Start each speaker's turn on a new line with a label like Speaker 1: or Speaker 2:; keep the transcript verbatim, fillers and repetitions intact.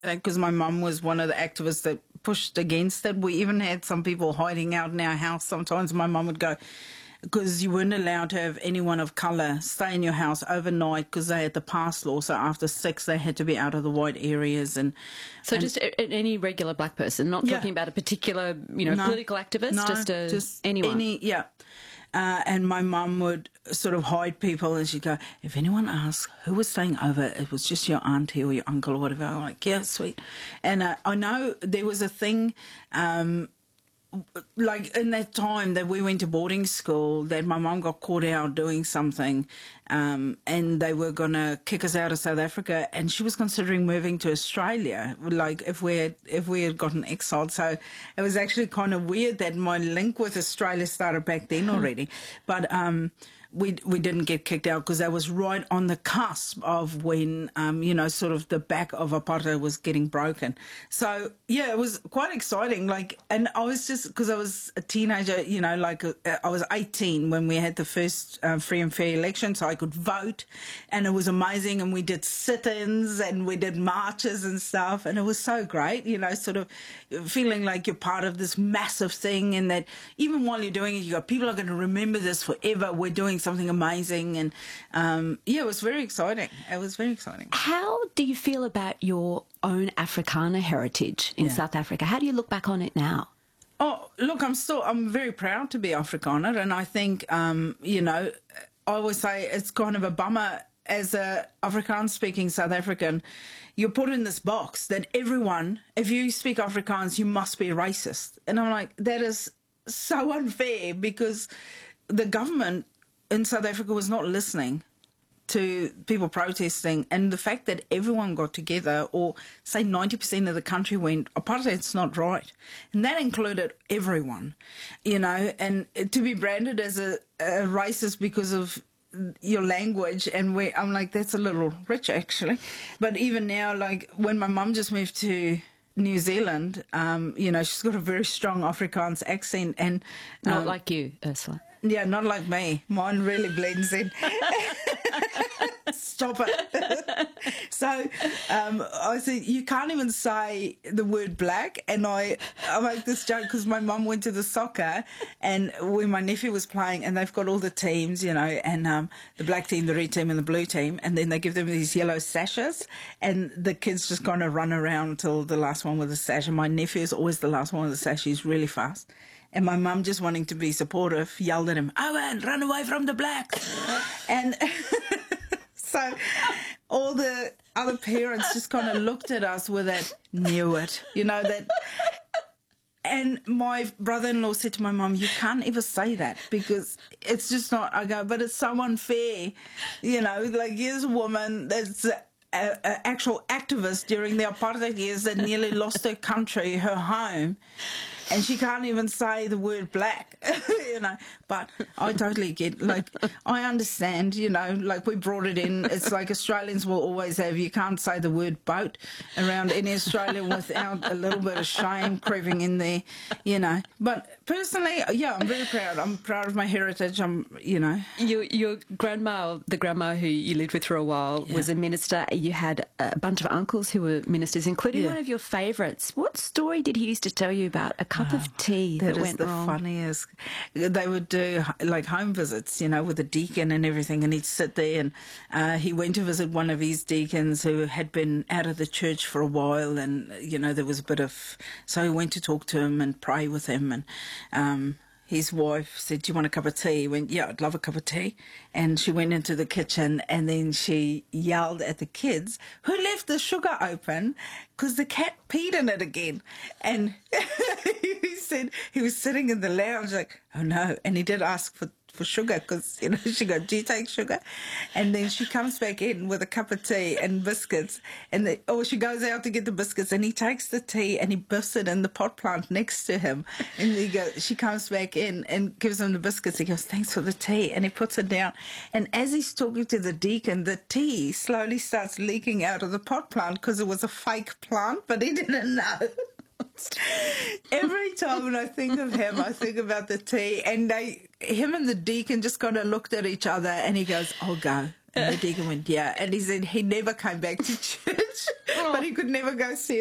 Speaker 1: because my mum was one of the activists that pushed against it. We even had some people hiding out in our house. Sometimes my mum would go, because you weren't allowed to have anyone of colour stay in your house overnight because they had the pass law. So after six, they had to be out of the white areas. And
Speaker 2: so
Speaker 1: and
Speaker 2: just a, any regular black person, not
Speaker 1: yeah.
Speaker 2: talking about a particular, you know,
Speaker 1: no,
Speaker 2: political activist,
Speaker 1: no,
Speaker 2: just, a,
Speaker 1: just
Speaker 2: anyone.
Speaker 1: Any, yeah. Uh, and my mum would sort of hide people, and she'd go, if anyone asks who was staying over, it was just your auntie or your uncle or whatever. I'm like, yeah, sweet. And uh, I know there was a thing, um, like in that time that we went to boarding school, that my mum got caught out doing something, um, and they were going to kick us out of South Africa, and she was considering moving to Australia, like if we had, if we had gotten exiled. So it was actually kind of weird that my link with Australia started back then already. But um, we we didn't get kicked out because that was right on the cusp of when, um, you know, sort of the back of apartheid was getting broken. So, yeah, it was quite exciting. Like, and I was just, because I was a teenager, you know, like uh, I was eighteen when we had the first uh, free and fair election, so I could vote, and it was amazing. And we did sit-ins and we did marches and stuff, and it was so great, you know, sort of feeling like you're part of this massive thing, and that even while you're doing it, you go, people are going to remember this forever. We're doing something amazing. And um, yeah, it was very exciting. It was very exciting.
Speaker 2: How do you feel about your own Afrikaner heritage in
Speaker 1: yeah.
Speaker 2: South Africa? How do you look back on it now?
Speaker 1: Oh, look, I'm still, I'm very proud to be Afrikaner. And I think, um, you know, I always say it's kind of a bummer as a Afrikaans-speaking South African, you're put in this box that everyone, if you speak Afrikaans, you must be racist. And I'm like, that is so unfair, because the government in South Africa was not listening to people protesting, and the fact that everyone got together, or say ninety percent of the country went, apartheid's not right. And that included everyone, you know, and to be branded as a, a racist because of your language, and we, I'm like, that's a little rich actually. But even now, like when my mum just moved to New Zealand, um, you know, she's got a very strong Afrikaans accent, and um,
Speaker 2: not like you, Ursula.
Speaker 1: Yeah, not like me. Mine really blends in. Stop it. So um, I said, you can't even say the word black. And I, I make this joke because my mum went to the soccer, and when my nephew was playing, and they've got all the teams, you know, and um, the black team, the red team, and the blue team, and then they give them these yellow sashes, and the kids just kind of run around until the last one with the sash. And my nephew is always the last one with the sash. He's really fast. And my mum, just wanting to be supportive, yelled at him, Owen, run away from the blacks. And so all the other parents just kind of looked at us with that, knew it, you know, that. And my brother-in-law said to my mum, you can't ever say that, because it's just not, I go, but it's so unfair. You know, like, here's a woman that's an actual activist during the apartheid years that nearly lost her country, her home, and she can't even say the word black, you know. But I totally get, like, I understand, you know, like we brought it in. It's like Australians will always have, you can't say the word boat around any Australian without a little bit of shame creeping in there, you know. But personally, yeah, I'm very proud. I'm proud of my heritage. I'm, you know.
Speaker 2: Your, your grandma, the grandma who you lived with for a while, yeah. was a minister. You had a bunch of uncles who were ministers, including yeah. one of your favourites. What story did he used to tell you about a cup oh, of tea that, that went
Speaker 1: the
Speaker 2: wrong?
Speaker 1: Funniest. They would do like home visits, you know, with a deacon and everything, and he'd sit there, and uh, he went to visit one of his deacons who had been out of the church for a while, and, you know, there was a bit of, so he went to talk to him and pray with him, and um, his wife said, do you want a cup of tea? He went, yeah, I'd love a cup of tea. And she went into the kitchen, and then she yelled at the kids, who left the sugar open because the cat peed in it again. And he said he was sitting in the lounge like, oh no. And he did ask for for sugar, because, you know, she goes, do you take sugar? And then she comes back in with a cup of tea and biscuits, and the, or she goes out to get the biscuits, and he takes the tea and he biffs it in the pot plant next to him, and he goes, she comes back in and gives him the biscuits. He goes, thanks for the tea, and he puts it down, and as he's talking to the deacon, the tea slowly starts leaking out of the pot plant because it was a fake plant, but he didn't know. Every time when I think of him, I think about the tea, and they, him and the deacon just kind of looked at each other, and he goes, I'll go. And the deacon went, yeah. And he said he never came back to church, but he could never go see